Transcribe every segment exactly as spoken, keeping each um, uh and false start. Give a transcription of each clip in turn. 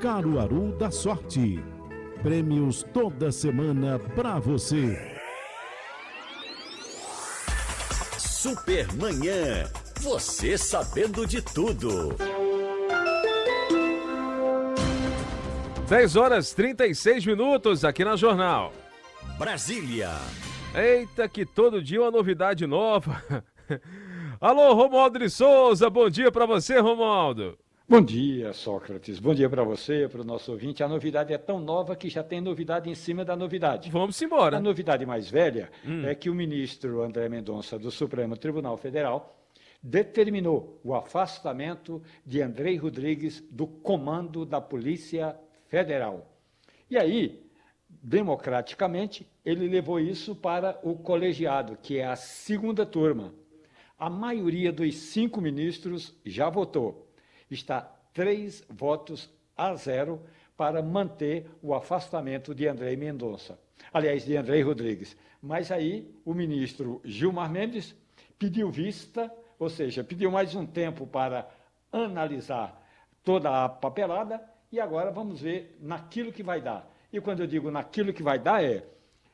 Caruaru da Sorte. Prêmios toda semana pra você. Supermanhã. Você sabendo de tudo. dez horas e trinta e seis minutos aqui na Jornal. Brasília. Eita, que todo dia uma novidade nova. Alô, Romualdo de Souza, bom dia pra você, Romualdo. Bom dia, Sócrates. Bom dia para você, para o nosso ouvinte. A novidade é tão nova que já tem novidade em cima da novidade. Vamos embora. A novidade mais velha hum. é que o ministro André Mendonça, do Supremo Tribunal Federal, determinou o afastamento de Andrei Rodrigues do comando da Polícia Federal. E aí, democraticamente, ele levou isso para o colegiado, que é a segunda turma. A maioria dos cinco ministros já votou. Está três votos a zero para manter o afastamento de Andrei Mendonça. Aliás, de Andrei Rodrigues. Mas aí o ministro Gilmar Mendes pediu vista, ou seja, pediu mais um tempo para analisar toda a papelada e agora vamos ver naquilo que vai dar. E quando eu digo naquilo que vai dar é,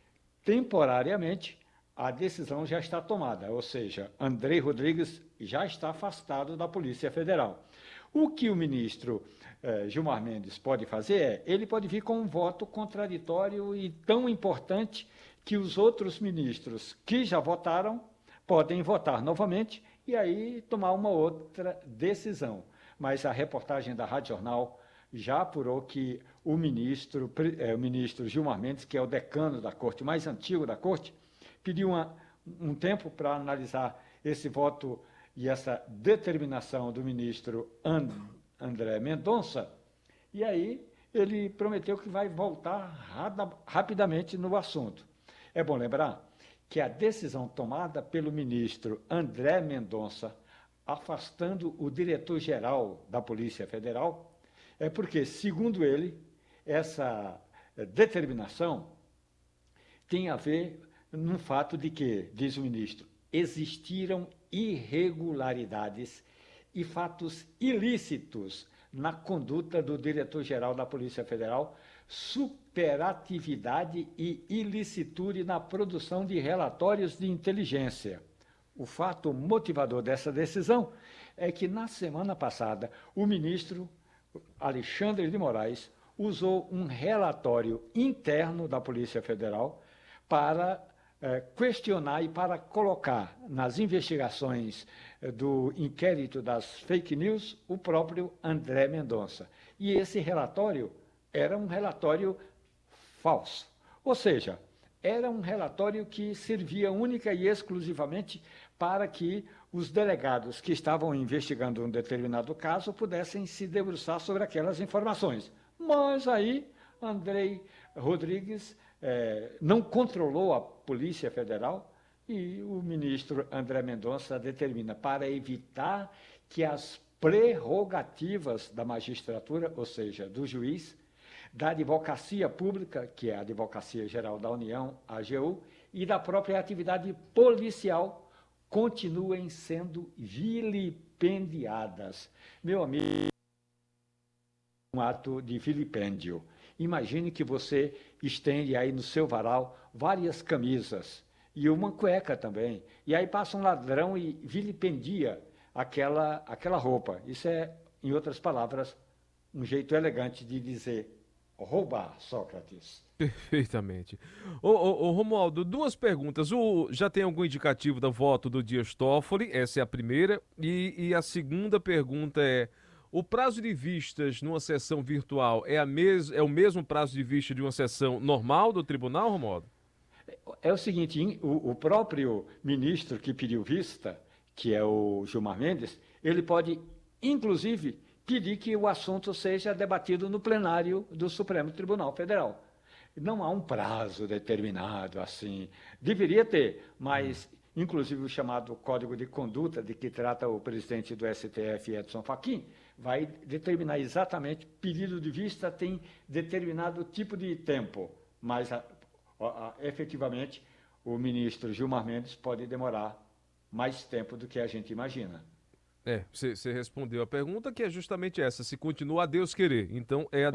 temporariamente, a decisão já está tomada, ou seja, Andrei Rodrigues já está afastado da Polícia Federal. O que o ministro eh, Gilmar Mendes pode fazer é, ele pode vir com um voto contraditório e tão importante que os outros ministros que já votaram podem votar novamente e aí tomar uma outra decisão. Mas a reportagem da Rádio Jornal já apurou que o ministro, eh, o ministro Gilmar Mendes, que é o decano da Corte, mais antigo da Corte, pediu uma, um tempo para analisar esse voto e essa determinação do ministro And, André Mendonça, e aí ele prometeu que vai voltar rada, rapidamente no assunto. É bom lembrar que a decisão tomada pelo ministro André Mendonça, afastando o diretor-geral da Polícia Federal, é porque, segundo ele, essa determinação tem a ver no fato de que, diz o ministro, existiram irregularidades e fatos ilícitos na conduta do diretor-geral da Polícia Federal, superatividade e ilicitude na produção de relatórios de inteligência. O fato motivador dessa decisão é que, na semana passada, o ministro Alexandre de Moraes usou um relatório interno da Polícia Federal para eh, questionar e para colocar nas investigações eh, do inquérito das fake news o próprio André Mendonça. E esse relatório era um relatório falso. Ou seja, era um relatório que servia única e exclusivamente para que os delegados que estavam investigando um determinado caso pudessem se debruçar sobre aquelas informações. Mas aí, Andrei Rodrigues eh, não controlou a Polícia Federal e o ministro André Mendonça determina para evitar que as prerrogativas da magistratura, ou seja, do juiz, da advocacia pública, que é a Advocacia Geral da União, a AGU, e da própria atividade policial, continuem sendo vilipendiadas. Meu amigo, um ato de vilipêndio. Imagine que você estende aí no seu varal várias camisas e uma cueca também, e aí passa um ladrão e vilipendia aquela, aquela roupa. Isso é, em outras palavras, um jeito elegante de dizer roubar, Sócrates. Perfeitamente. Ô, ô, ô Romualdo, duas perguntas. O, já tem algum indicativo do voto do Dias Toffoli? Essa é a primeira. E, e a segunda pergunta é, o prazo de vistas numa sessão virtual é, a mes, é o mesmo prazo de vista de uma sessão normal do tribunal, Romualdo? É o seguinte, o, o próprio ministro que pediu vista, que é o Gilmar Mendes, ele pode, inclusive, pedir que o assunto seja debatido no plenário do Supremo Tribunal Federal. Não há um prazo determinado assim. Deveria ter, mas, inclusive, o chamado Código de Conduta, de que trata o presidente do S T F, Edson Fachin, vai determinar exatamente, pedido de vista tem determinado tipo de tempo, mas, a, a, efetivamente, o ministro Gilmar Mendes pode demorar mais tempo do que a gente imagina. É, você respondeu a pergunta, que é justamente essa, se continua a Deus querer. Então, é a